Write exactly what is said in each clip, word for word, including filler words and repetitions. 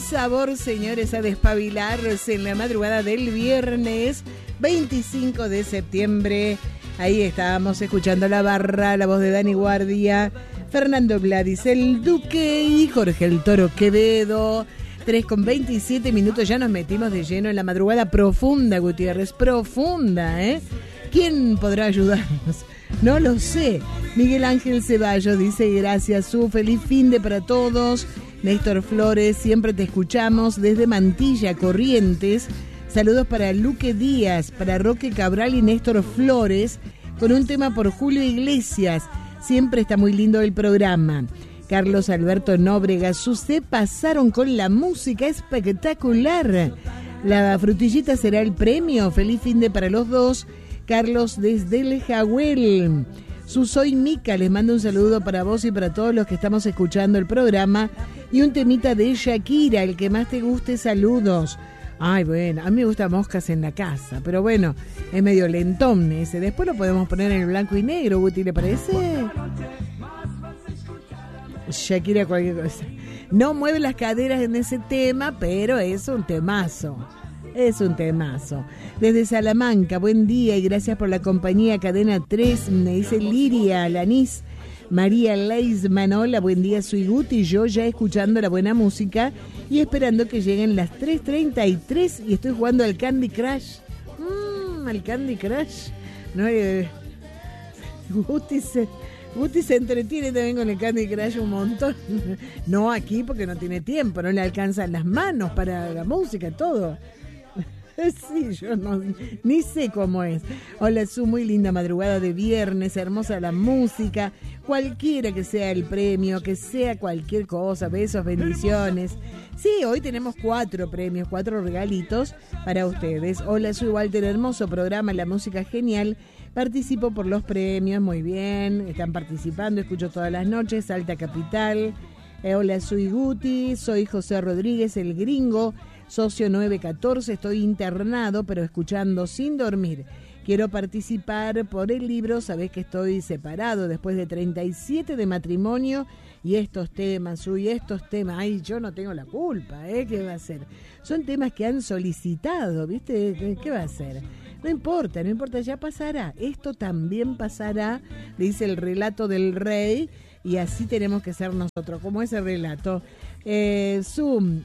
sabor, señores, a despabilarse en la madrugada del viernes veinticinco de septiembre. Ahí estábamos escuchando La Barra, la voz de Dani Guardia, Fernando Gladys, el Duque y Jorge el Toro Quevedo. tres con veintisiete minutos, ya nos metimos de lleno en la madrugada profunda, Gutiérrez, profunda, ¿eh? ¿Quién podrá ayudarnos? No lo sé. Miguel Ángel Ceballos dice, gracias, su feliz fin de para todos. Néstor Flores, siempre te escuchamos desde Mantilla, Corrientes. Saludos para Luque Díaz, para Roque Cabral y Néstor Flores, con un tema por Julio Iglesias. Siempre está muy lindo el programa. Carlos Alberto Nóbrega, se pasaron con la música espectacular. La frutillita será el premio. Feliz fin de para los dos. Carlos desde el Jahuel. Su soy Mica, les mando un saludo para vos y para todos los que estamos escuchando el programa. Y un temita de Shakira, el que más te guste, saludos. Ay, bueno, a mí me gusta Moscas en la Casa, pero bueno, es medio lentón ese. Después lo podemos poner en el blanco y negro, Guti, ¿le parece? Shakira cualquier cosa. No mueve las caderas en ese tema, pero es un temazo. Es un temazo. Desde Salamanca, buen día y gracias por la compañía. Cadena tres, me dice Liria Lanís. María Leisman, hola, buen día, soy Guti, yo ya escuchando la buena música y esperando que lleguen las tres treinta y tres y estoy jugando al Candy Crush. Mmm, al Candy Crush. No, eh, Guti se... Guti se entretiene también con el Candy Crush un montón. No aquí porque no tiene tiempo, no le alcanzan las manos para la música, todo. Sí, yo no, ni sé cómo es. Hola, su muy linda madrugada de viernes, hermosa la música, cualquiera que sea el premio, que sea cualquier cosa, besos, bendiciones. Sí, hoy tenemos cuatro premios, cuatro regalitos para ustedes. Hola, soy Walter, hermoso programa, la música genial. Participo por los premios, muy bien, están participando, escucho todas las noches, Alta Capital. Eh, hola, soy Guti, soy José Rodríguez, el gringo, socio nueve catorce, estoy internado, pero escuchando sin dormir. Quiero participar por el libro, sabés que estoy separado después de treinta y siete de matrimonio y estos temas, uy, estos temas, ay, yo no tengo la culpa, ¿eh? ¿Qué va a hacer? Son temas que han solicitado, ¿viste? ¿Qué va a hacer? No importa, no importa, ya pasará. Esto también pasará, dice el relato del rey, y así tenemos que ser nosotros, como ese relato. Eh, Zoom,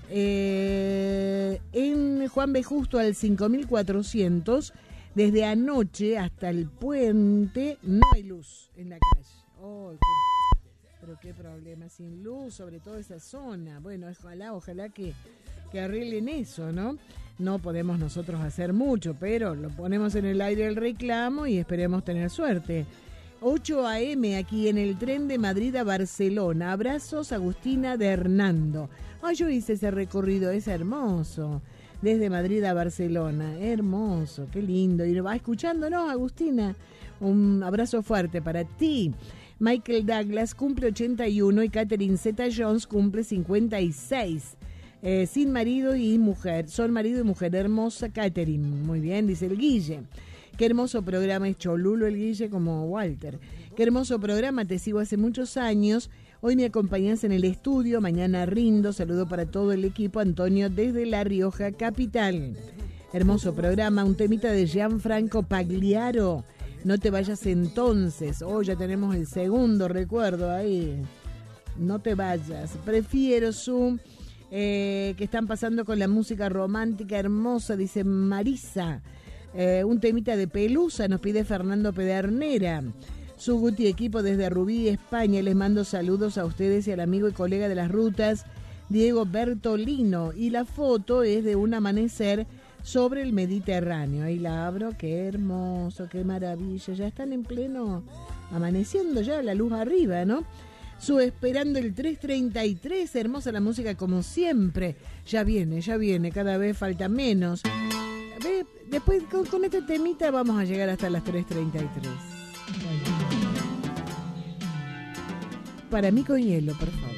eh, en Juan B. Justo al cinco mil cuatrocientos, desde anoche hasta el puente, no hay luz en la calle. Oh, qué, pero qué problema, sin luz, sobre todo esa zona. Bueno, ojalá, ojalá que, que arreglen eso, ¿no? No podemos nosotros hacer mucho, pero lo ponemos en el aire el reclamo y esperemos tener suerte. ocho a eme aquí en el tren de Madrid a Barcelona. Abrazos, Agustina de Hernando. Ay, yo hice ese recorrido, es hermoso. Desde Madrid a Barcelona, hermoso, qué lindo. Y va escuchándonos, Agustina. Un abrazo fuerte para ti. Michael Douglas cumple ochenta y uno y Catherine Zeta-Jones cumple cincuenta y seis. Eh, sin marido y mujer, son marido y mujer, hermosa Catherine, muy bien, dice el Guille. Qué hermoso programa, es cholulo el Guille como Walter. Qué hermoso programa, te sigo hace muchos años. Hoy me acompañás en el estudio, mañana rindo. Saludo para todo el equipo, Antonio desde La Rioja, capital. Hermoso programa, un temita de Gianfranco Pagliaro. No te vayas entonces. Hoy oh, ya tenemos el segundo recuerdo ahí. No te vayas. Prefiero su... Eh, que están pasando con la música romántica hermosa, dice Marisa. Eh, un temita de Pelusa, nos pide Fernando Pedernera. Su Guti equipo desde Rubí, España. Les mando saludos a ustedes y al amigo y colega de las rutas, Diego Bertolino. Y la foto es de un amanecer sobre el Mediterráneo. Ahí la abro, qué hermoso, qué maravilla. Ya están en pleno amaneciendo ya, la luz arriba, ¿no? Su esperando el tres treinta y tres, hermosa la música como siempre. Ya viene, ya viene, cada vez falta menos. Ve, después con, con este temita vamos a llegar hasta las tres treinta y tres. Bueno. Para mí con hielo, por favor.